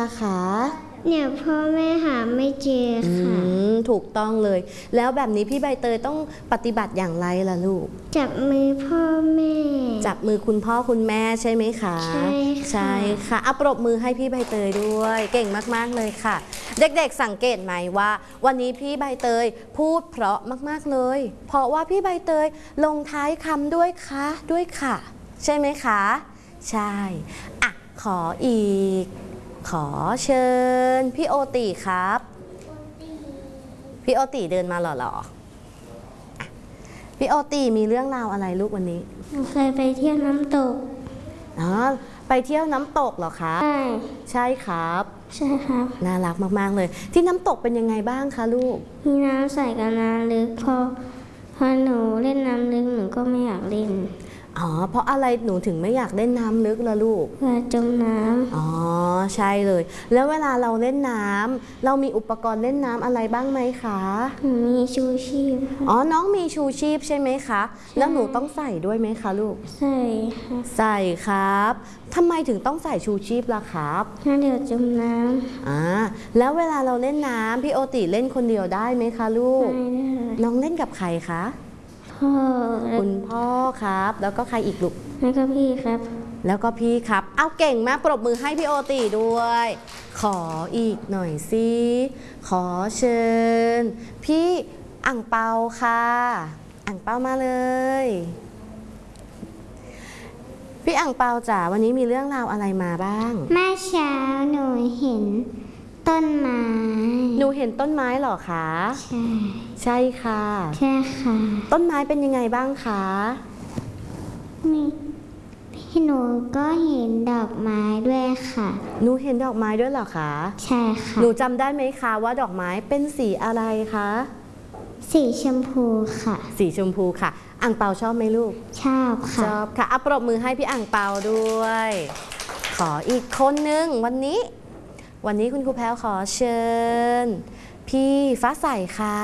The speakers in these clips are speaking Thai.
ล่ะคะเนี่ยพ่อแม่หาไม่เจอค่ะถูกต้องเลยแล้วแบบนี้พี่ใบเตยต้องปฏิบัติอย่างไรล่ะลูกจับมือพ่อแม่จับมือคุณพ่อคุณแม่ใช่ไหมคะใช่ค่ะใช่ค่ะปรบมือให้พี่ใบเตยด้วยเก่งมากๆเลยค่ะเด็กๆสังเกตไหมว่าวันนี้พี่ใบเตยพูดเพราะมากๆเลยเพราะว่าพี่ใบเตยลงท้ายคำด้วยคะด้วยค่ะใช่ไหมคะใช่อ่ะขออีกขอเชิญพี่โอติครับพี่โอติเดินมาหล่อๆพี่โอติมีเรื่องราวอะไรลูกวันนี้หนูเคยไปเที่ยวน้ำตกอ๋อไปเที่ยวน้ำตกเหรอคะใช่ใช่ครับใช่ครับน่ารักมากๆเลยที่น้ำตกเป็นยังไงบ้างคะลูกมีน้ำใสกับน้ำลึกพอหนูเล่นน้ำลึกหนูก็ไม่อยากเล่นอ๋อเพราะอะไรหนูถึงไม่อยากเล่นน้ำลึกล่ะลูกเพื่อจมน้ำอ๋อใช่เลยแล้วเวลาเราเล่นน้ำเรามีอุปกรณ์เล่นน้ำอะไรบ้างไหมคะมีชูชีพอ๋อน้องมีชูชีพใช่ไหมคะแล้วหนูต้องใส่ด้วยไหมคะลูกใส่ค่ะใส่ครับทำไมถึงต้องใส่ชูชีพล่ะครับเดี๋ยวจมน้ำแล้วเวลาเราเล่นน้ำพี่โอติเล่นคนเดียวได้ไหมคะลูกไม่ได้น้องเล่นกับใครคะพ่อคุณพ่อครับแล้วก็ใครอีกลูกแล้วก็พี่ครับแล้วก็พี่ครับเอาเก่งมากปรบมือให้พี่โอติด้วยขออีกหน่อยสิขอเชิญพี่อั่งเปาค่ะอั่งเปามาเลยพี่อั่งเปาจ๋าวันนี้มีเรื่องราวอะไรมาบ้างเมื่อเช้าหนูเห็นต้นไม้หนูเห็นต้นไม้เหรอคะใช่ค่ะใช่ค่ะต้นไม้เป็นยังไงบ้างคะพี่หนูก็เห็นดอกไม้ด้วยค่ะหนูเห็นดอกไม้ด้วยเหรอคะใช่ค่ะหนูจำได้ไหมคะว่าดอกไม้เป็นสีอะไรคะสีชมพูค่ะสีชมพูค่ะอั่งเปาชอบไหมลูกชอบค่ะชอบค่ะปรบมือให้พี่อั่งเปาด้วยขออีกคนนึงวันนี้คุณครูแพรวขอเชิญพี่ฟ้าใสค่ะ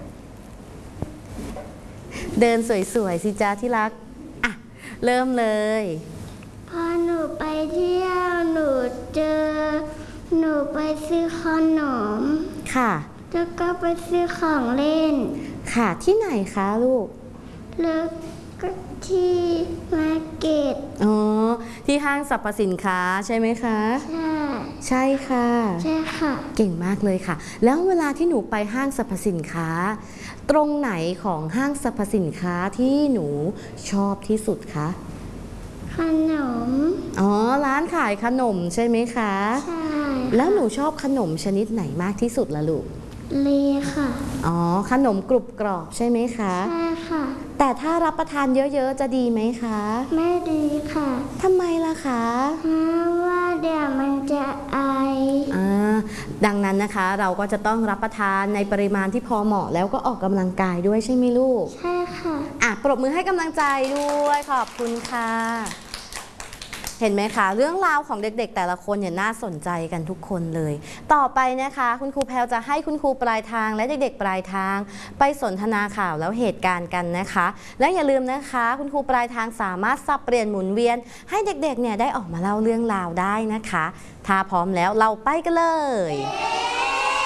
เดินสวยๆสิจ้าที่รักอ่ะเริ่มเลยพอหนูไปเที่ยวหนูไปซื้อขนมค่ะแล้วก็ไปซื้อของเล่นค่ะที่ไหนคะลูกแล้วก็ที่มาร์เก็ตอ๋อที่ห้างสรรพสินค้าใช่ไหมคะใช่ค่ะใช่ค่ะเก่งมากเลยค่ะแล้วเวลาที่หนูไปห้างสรรพสินค้าตรงไหนของห้างสรรพสินค้าที่หนูชอบที่สุดคะขนมอ๋อร้านขายขนมใช่ไหมคะใช่แล้วหนูชอบขนมชนิดไหนมากที่สุดล่ะลูกเลค่ะอ๋อขนมกรุบกรอบใช่ไหมคะใช่ค่ะแต่ถ้ารับประทานเยอะๆจะดีไหมคะไม่ดีค่ะทำไมล่ะคะเพราะว่าเดี๋ยวมันจะไอดังนั้นนะคะเราก็จะต้องรับประทานในปริมาณที่พอเหมาะแล้วก็ออกกำลังกายด้วยใช่ไหมลูกใช่ค่ะปรบมือให้กำลังใจด้วยขอบคุณค่ะเห็นไหมคะเรื่องราวของเด็กๆแต่ละคนเนี่ยน่าสนใจกันทุกคนเลยต่อไปนะคะคุณครูแพรวจะให้คุณครูปลายทางและเด็กๆปลายทางไปสนทนาข่าวแล้วเหตุการณ์กันนะคะและอย่าลืมนะคะคุณครูปลายทางสามารถสับเปลี่ยนหมุนเวียนให้เด็กๆเนี่ยได้ออกมาเล่าเรื่องราวได้นะคะถ้าพร้อมแล้วเราไปกันเลย